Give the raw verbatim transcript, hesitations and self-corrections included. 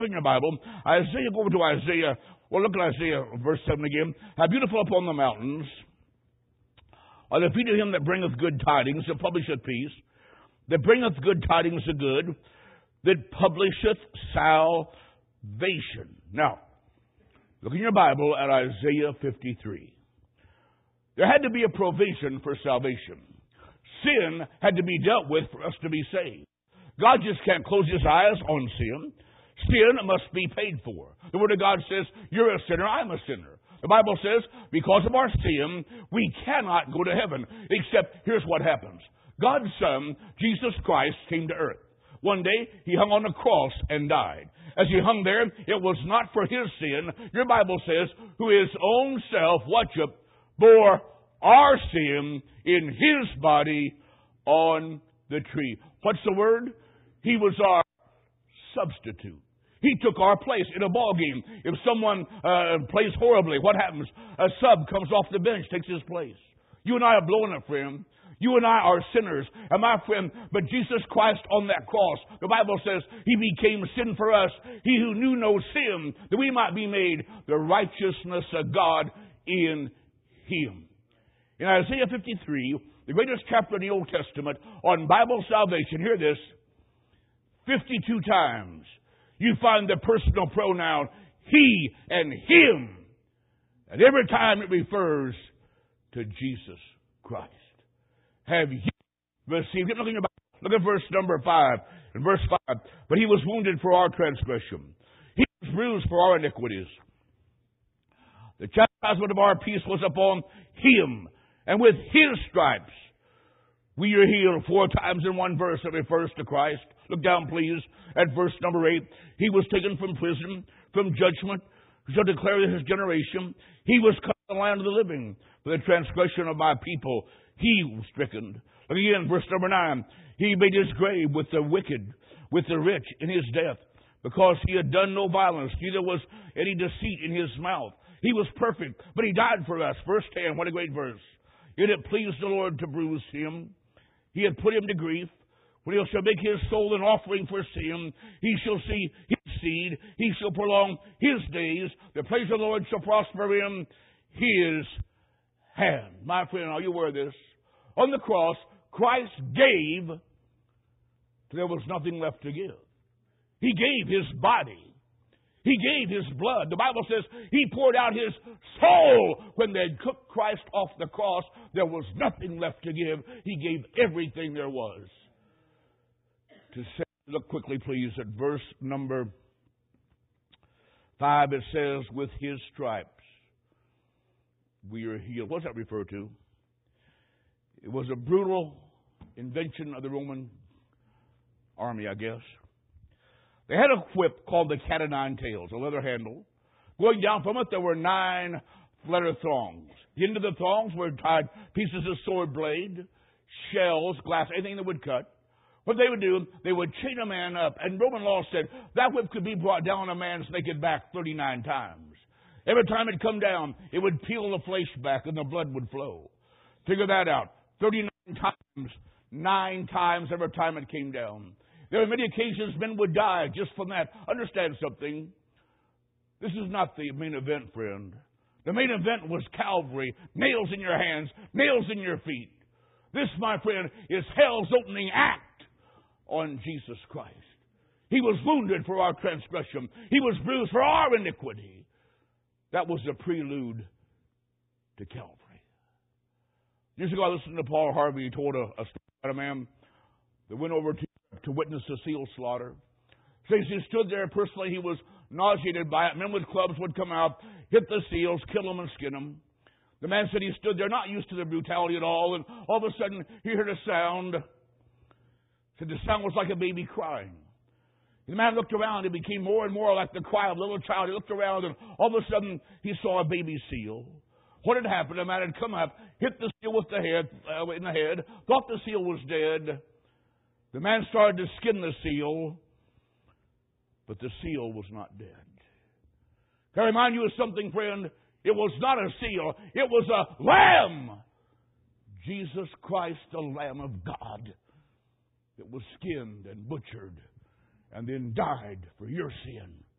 in your Bible, Isaiah, go over to Isaiah. Well, look at Isaiah, verse seven again. How beautiful upon the mountains are the feet of him that bringeth good tidings, that publisheth peace, that bringeth good tidings of good, that publisheth salvation. Now, look in your Bible at Isaiah fifty-three. There had to be a provision for salvation. Sin had to be dealt with for us to be saved. God just can't close his eyes on sin. Sin must be paid for. The Word of God says, you're a sinner, I'm a sinner. The Bible says, because of our sin, we cannot go to heaven. Except, here's what happens. God's Son, Jesus Christ, came to earth. One day, he hung on a cross and died. As he hung there, it was not for his sin. Your Bible says, who his own self, watch it, bore our sin in his body on the tree. What's the word? He was our substitute. He took our place in a ball game. If someone uh, plays horribly, what happens? A sub comes off the bench, takes his place. You and I are blowing it, friend. You and I are sinners. And my friend, but Jesus Christ on that cross, the Bible says he became sin for us. He who knew no sin, that we might be made the righteousness of God in him. In Isaiah fifty-three, the greatest chapter in the Old Testament on Bible salvation, hear this, fifty-two times you find the personal pronoun he and him. And every time it refers to Jesus Christ. Have you received it? Look in your Bible. Look at verse number five. In verse five, but he was wounded for our transgression. He was bruised for our iniquities. The chastisement of our peace was upon him. And with his stripes we are healed. Four times in one verse it refers to Christ. Look down, please, at verse number eight. He was taken from prison, from judgment, who shall declare his generation. He was cut in the land of the living. For the transgression of my people, he was stricken. Look again, verse number nine. He made his grave with the wicked, with the rich in his death, because he had done no violence, neither was any deceit in his mouth. He was perfect, but he died for us. Verse ten, what a great verse. Yet it pleased the Lord to bruise him. He had put him to grief. When he shall make his soul an offering for sin, he shall see his seed. He shall prolong his days. The praise of the Lord shall prosper in his hand. My friend, are you aware of this? On the cross, Christ gave till there was nothing left to give. He gave his body. He gave his blood. The Bible says he poured out his soul. When they took Christ off the cross, there was nothing left to give. He gave everything there was. To say, look quickly, please, at verse number five. It says, with his stripes we are healed. What does that refer to? It was a brutal invention of the Roman army, I guess. They had a whip called the cat o' nine tails, a leather handle. Going down from it, there were nine leather thongs. The end of the thongs were tied pieces of sword blade, shells, glass, anything that would cut. What they would do, they would chain a man up. And Roman law said that whip could be brought down on a man's naked back thirty-nine times. Every time it come down, it would peel the flesh back and the blood would flow. Figure that out. thirty-nine times, nine times every time it came down. There were many occasions men would die just from that. Understand something. This is not the main event, friend. The main event was Calvary. Nails in your hands, nails in your feet. This, my friend, is hell's opening act on Jesus Christ. He was wounded for our transgression. He was bruised for our iniquity. That was the prelude to Calvary. Years ago, I listened to Paul Harvey. He told a, a story about a man that went over to, to witness the seal slaughter. Says he stood there personally. He was nauseated by it. Men with clubs would come out, hit the seals, kill them, and skin them. The man said he stood there, not used to the brutality at all, and all of a sudden he heard a sound. Said the sound was like a baby crying. The man looked around. It became more and more like the cry of a little child. He looked around, and all of a sudden he saw a baby seal. What had happened? The man had come up, hit the seal with the head, uh, in the head, thought the seal was dead. The man started to skin the seal, but the seal was not dead. Can I remind you of something, friend? It was not a seal. It was a lamb. Jesus Christ, the Lamb of God, that was skinned and butchered and then died for your sin